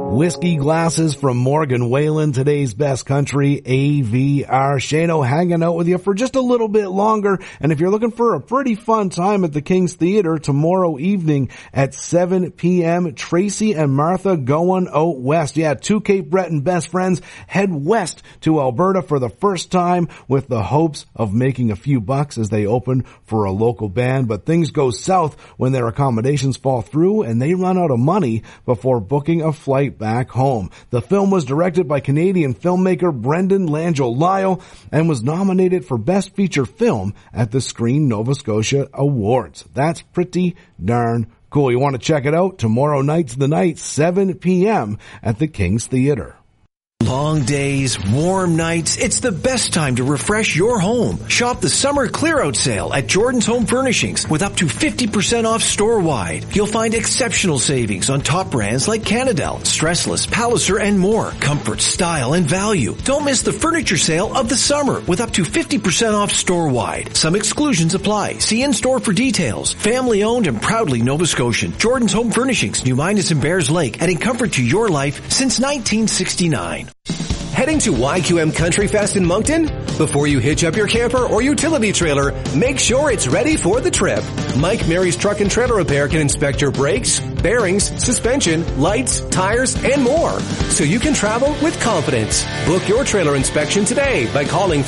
Whiskey glasses from Morgan Whalen, today's best country, AVR. Shano hanging out with you for just a little bit longer. And if you're looking for a pretty fun time at the King's Theatre tomorrow evening at 7 p.m., Tracy and Martha going out west. Yeah, two Cape Breton best friends head west to Alberta for the first time with the hopes of making a few bucks as they open for a local band. But things go south when their accommodations fall through and they run out of money before booking a flight back home. The film was directed by Canadian filmmaker Brendan Langell-Lyle and was nominated for Best Feature Film at the Screen Nova Scotia Awards. That's pretty darn cool. You want to check it out? Tomorrow night's the night, 7 p.m. at the King's Theatre. Long days, warm nights, it's the best time to refresh your home. Shop the summer clear-out sale at Jordan's Home Furnishings with up to 50% off store-wide. You'll find exceptional savings on top brands like Canadel, Stressless, Palliser, and more. Comfort, style, and value. Don't miss the furniture sale of the summer with up to 50% off store-wide. Some exclusions apply. See in-store for details. Family-owned and proudly Nova Scotian. Jordan's Home Furnishings, New Minas and Bears Lake, adding comfort to your life since 1969. Heading to YQM Country Fest in Moncton? Before you hitch up your camper or utility trailer, make sure it's ready for the trip. Mike Mary's Truck and Trailer Repair can inspect your brakes, bearings, suspension, lights, tires, and more, so you can travel with confidence. Book your trailer inspection today by calling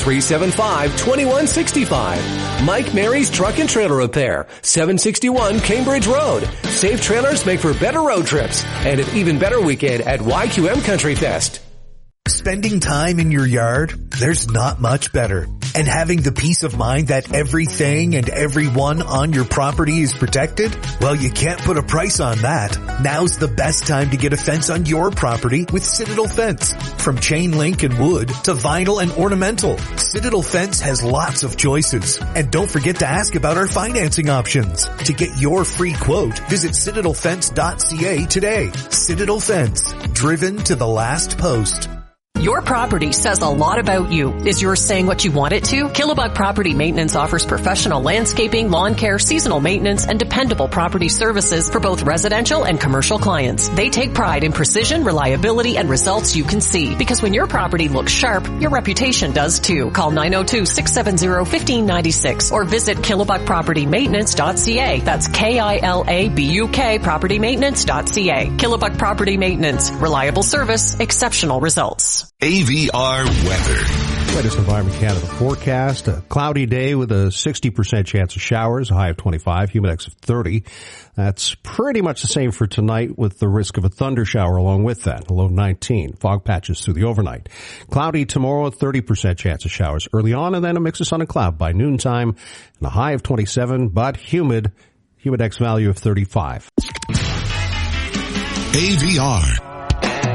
375-2165. Mike Mary's Truck and Trailer Repair, 761 Cambridge Road. Safe trailers make for better road trips and an even better weekend at YQM Country Fest. Spending time in your yard, there's not much better. And having the peace of mind that everything and everyone on your property is protected? Well, you can't put a price on that. Now's the best time to get a fence on your property with Citadel Fence. From chain link and wood to vinyl and ornamental, Citadel Fence has lots of choices. And don't forget to ask about our financing options. To get your free quote, visit citadelfence.ca today. Citadel Fence, driven to the last post. Your property says a lot about you. Is yours saying what you want it to? Killabug Property Maintenance offers professional landscaping, lawn care, seasonal maintenance, and dependable property services for both residential and commercial clients. They take pride in precision, reliability, and results you can see. Because when your property looks sharp, your reputation does too. Call 902-670-1596 or visit KillabugPropertyMaintenance.ca. That's K-I-L-A-B-U-K PropertyMaintenance.ca. Killabug Property Maintenance. Reliable service, exceptional results. AVR weather. Latest Environment Canada forecast. A cloudy day with a 60% chance of showers, a high of 25, humidex of 30. That's pretty much the same for tonight with the risk of a thunder shower along with that, a low 19. Fog patches through the overnight. Cloudy tomorrow, a 30% chance of showers early on, and then a mix of sun and cloud by noontime, and a high of 27, but humid, humidex value of 35. AVR.